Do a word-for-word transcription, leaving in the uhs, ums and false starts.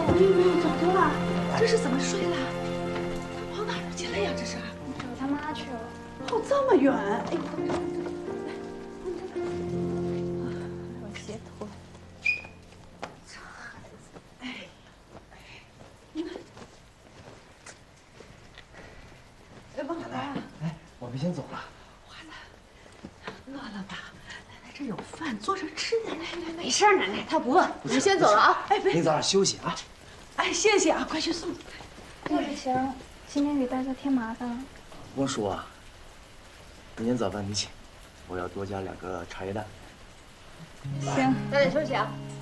没有没有，走走了。这是怎么睡了？他跑哪儿去了呀？这是？ 找他妈去了。 跑这么远？哎呦，来， 我鞋脱了。 这孩子，哎，你看，哎，王老大， 哎，我们先走了。 花子，饿了吧？奶奶这有饭，坐着吃点。来来来， 没事，奶奶，他不饿。我们先走了啊。 哎，别， 您早点休息啊。 哎，谢谢啊，快去送。 要不行，今天给大家添麻烦了。 不用说啊，明天早饭你请，我要多加两个茶叶蛋。 行，早点休息啊。